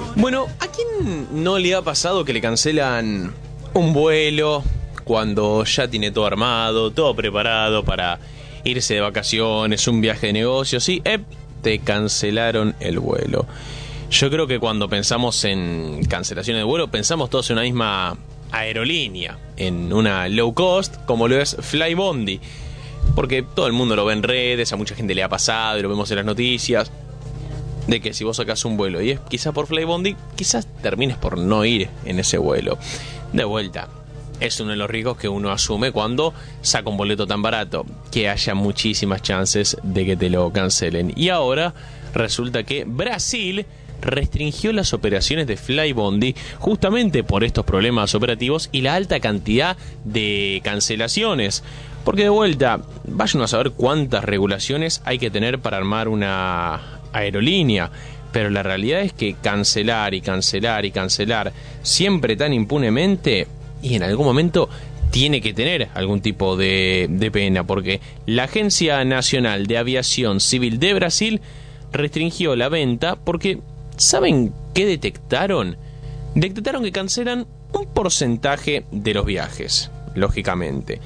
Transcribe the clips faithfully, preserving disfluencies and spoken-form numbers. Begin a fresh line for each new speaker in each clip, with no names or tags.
Bueno, ¿a quién no le ha pasado que le cancelan un vuelo cuando ya tiene todo armado, todo preparado para irse de vacaciones, un viaje de negocios y ¡ep! Te cancelaron el vuelo? Yo creo que cuando pensamos en cancelaciones de vuelo, pensamos todos en una misma aerolínea, en una low cost, como lo es Flybondi, porque todo el mundo lo ve en redes, a mucha gente le ha pasado y lo vemos en las noticias, de que si vos sacás un vuelo y es quizás por Flybondi, quizás termines por no ir en ese vuelo. De vuelta, es uno de los riesgos que uno asume cuando saca un boleto tan barato, que haya muchísimas chances de que te lo cancelen. Y ahora resulta que Brasil restringió las operaciones de Flybondi justamente por estos problemas operativos y la alta cantidad de cancelaciones. Porque de vuelta, vayan a saber cuántas regulaciones hay que tener para armar una aerolínea, pero la realidad es que cancelar y cancelar y cancelar siempre tan impunemente, y en algún momento tiene que tener algún tipo de, de pena, porque la Agencia Nacional de Aviación Civil de Brasil restringió la venta porque ¿saben qué detectaron? Detectaron que cancelan un porcentaje de los viajes, lógicamente.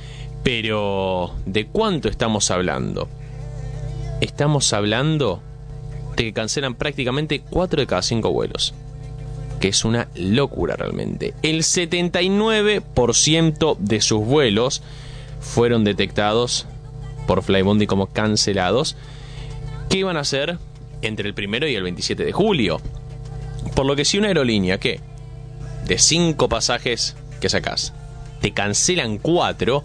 Pero, ¿de cuánto estamos hablando? Estamos hablando de que cancelan prácticamente cuatro de cada cinco vuelos, que es una locura realmente. El setenta y nueve por ciento de sus vuelos fueron detectados por Flybondi como cancelados, que iban a ser entre el primero y el veintisiete de julio. Por lo que si una aerolínea que de cinco pasajes que sacás te cancelan cuatro,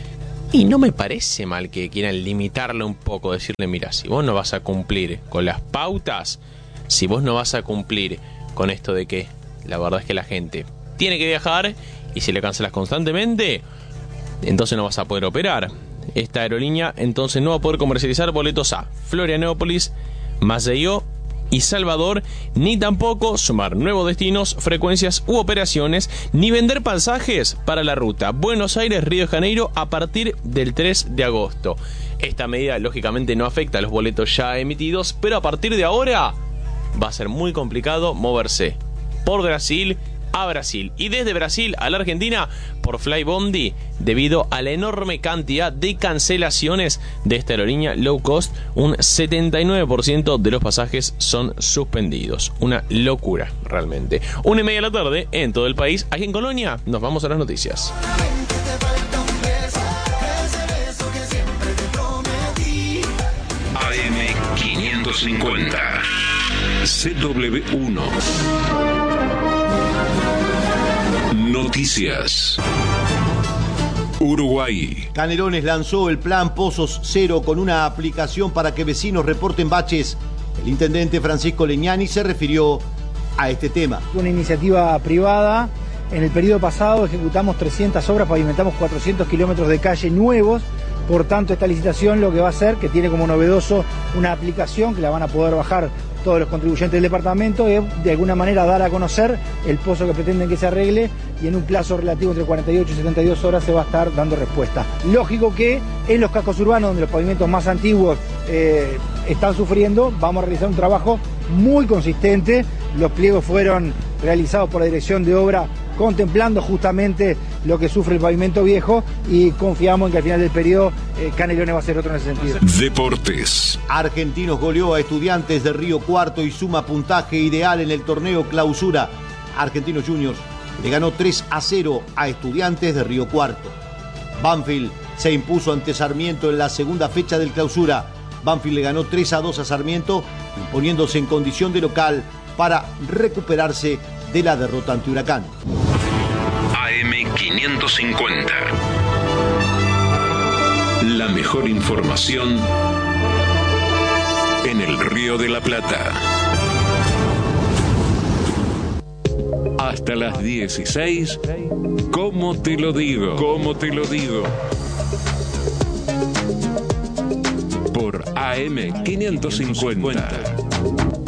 y no me parece mal que quieran limitarlo un poco, decirle, mira, si vos no vas a cumplir con las pautas, si vos no vas a cumplir con esto de que la verdad es que la gente tiene que viajar y si le cancelas constantemente, entonces no vas a poder operar. Esta aerolínea entonces no va a poder comercializar boletos a Florianópolis, Maceió y Salvador, ni tampoco sumar nuevos destinos, frecuencias u operaciones, ni vender pasajes para la ruta Buenos Aires-Río de Janeiro a partir del tres de agosto. Esta medida lógicamente no afecta a los boletos ya emitidos, pero a partir de ahora va a ser muy complicado moverse por Brasil a Brasil y desde Brasil a la Argentina por Flybondi debido a la enorme cantidad de cancelaciones de esta aerolínea low cost. Un setenta y nueve por ciento de los pasajes son suspendidos. Una locura realmente. Una y media de la tarde en todo el país. Aquí en Colonia nos vamos a las noticias.
A M quinientos cincuenta C W uno Noticias. Uruguay.
Canelones lanzó el plan Pozos Cero con una aplicación para que vecinos reporten baches. El intendente Francisco Leñani se refirió a este tema.
Una iniciativa privada. En el periodo pasado ejecutamos trescientas obras, pavimentamos cuatrocientos kilómetros de calle nuevos. Por tanto, esta licitación lo que va a hacer, que tiene como novedoso una aplicación que la van a poder bajar todos los contribuyentes del departamento, es de alguna manera dar a conocer el pozo que pretenden que se arregle y en un plazo relativo entre cuarenta y ocho y setenta y dos horas se va a estar dando respuesta. Lógico que en los cascos urbanos, donde los pavimentos más antiguos eh, están sufriendo, vamos a realizar un trabajo muy consistente. Los pliegos fueron realizados por la Dirección de Obra contemplando justamente lo que sufre el pavimento viejo y confiamos en que al final del periodo eh, Canelones va a ser otro en ese sentido.
Deportes.
Argentinos goleó a Estudiantes de Río Cuarto y suma puntaje ideal en el torneo Clausura. Argentinos Juniors le ganó tres a cero a Estudiantes de Río Cuarto. Banfield se impuso ante Sarmiento en la segunda fecha del Clausura. Banfield le ganó tres a dos a Sarmiento, imponiéndose en condición de local para recuperarse de la derrota ante Huracán.
A M quinientos cincuenta. La mejor información en el Río de la Plata. Hasta las dieciséis, ¿cómo te lo digo? ¿Cómo te lo digo? Por A M quinientos cincuenta.